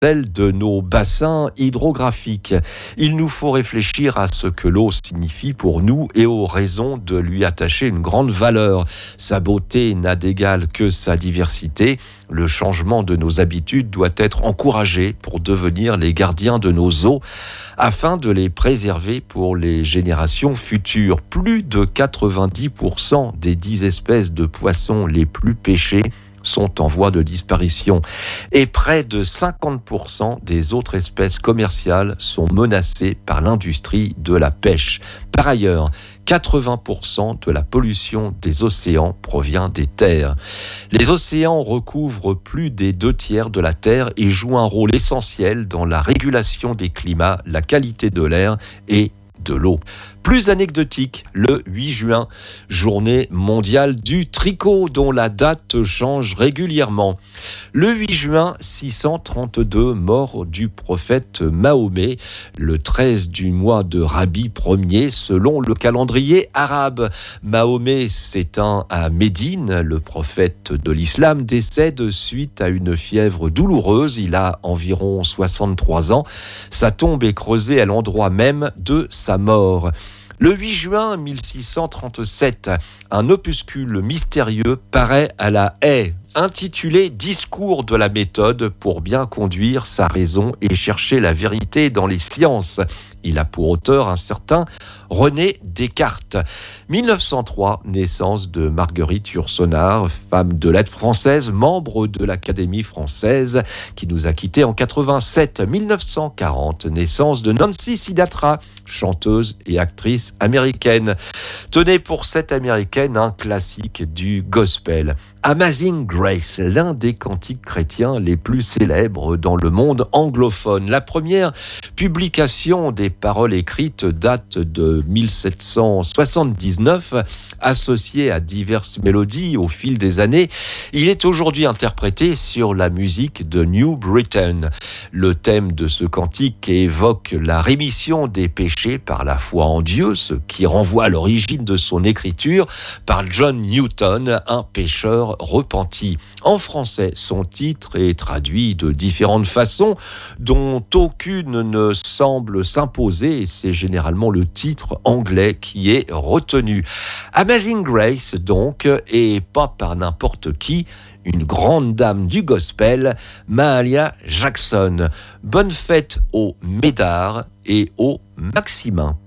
celle de nos bassins hydrographiques. Il nous faut réfléchir à ce que l'eau signifie pour nous et aux raisons de lui attacher une grande valeur. Sa beauté n'a d'égal que sa diversité. Le changement de nos habitudes doit être encouragé pour devenir les gardiens de nos eaux afin de les préserver pour les générations futures. Plus de 90% des 10 espèces de poissons les plus pêchées sont en voie de disparition et près de 50% des autres espèces commerciales sont menacées par l'industrie de la pêche. Par ailleurs, 80% de la pollution des océans provient des terres. Les océans recouvrent plus des 2/3 de la Terre et jouent un rôle essentiel dans la régulation des climats, la qualité de l'air et de l'eau. Plus anecdotique, le 8 juin, journée mondiale du tricot dont la date change régulièrement. Le 8 juin 632, mort du prophète Mahomet, le 13 du mois de Rabi Ier selon le calendrier arabe. Mahomet s'éteint à Médine, le prophète de l'islam décède suite à une fièvre douloureuse. Il a environ 63 ans. Sa tombe est creusée à l'endroit même de sa mort. Le 8 juin 1637, un opuscule mystérieux paraît à La Haye, intitulé « Discours de la méthode pour bien conduire sa raison et chercher la vérité dans les sciences ». Il a pour auteur un certain René Descartes. 1903, naissance de Marguerite Yourcenar, femme de lettres française, membre de l'Académie française, qui nous a quittés en 87. 1940, naissance de Nancy Sinatra, chanteuse et actrice américaine. Tenez pour cette américaine un classique du gospel. Amazing Grace, l'un des cantiques chrétiens les plus célèbres dans le monde anglophone. La première publication des paroles écrites date de 1779, associée à diverses mélodies au fil des années. Il est aujourd'hui interprété sur la musique de New Britain. Le thème de ce cantique évoque la rémission des péchés par la foi en Dieu, ce qui renvoie à l'origine de son écriture par John Newton, un pécheur repenti. En français, son titre est traduit de différentes façons, dont aucune ne semble s'imposer, et c'est généralement le titre anglais qui est retenu. Amazing Grace, donc, et pas par n'importe qui, une grande dame du gospel, Mahalia Jackson. Bonne fête aux Médard et aux Maximin.